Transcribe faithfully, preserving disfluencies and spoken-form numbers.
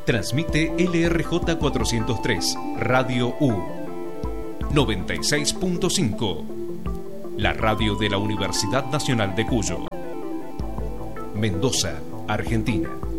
Transmite L R J cuatrocientos tres, Radio U. noventa y seis punto cinco. La radio de la Universidad Nacional de Cuyo. Mendoza, Argentina.